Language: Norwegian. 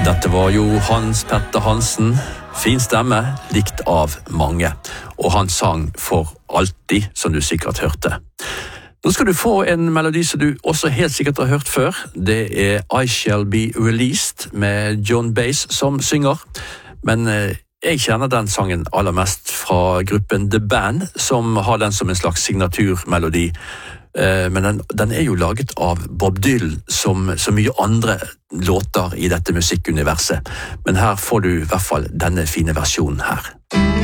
Dette var jo Hans Petter Hansen, fin stemme, likt av mange, og han sang For alltid, som du sikkert hørte. Nå skal du få en melodi som du også helt sikkert har hørt før. Det er I Shall Be Released med John Baez som synger, men jeg kjenner den sangen aller mest fra gruppen The Band, som har den som en slags signaturmelodi. Men den er jo laget av Bob Dylan som så mye andre låter i dette musikkuniverset. Men her får du I hvert fall denne fine versjonen her.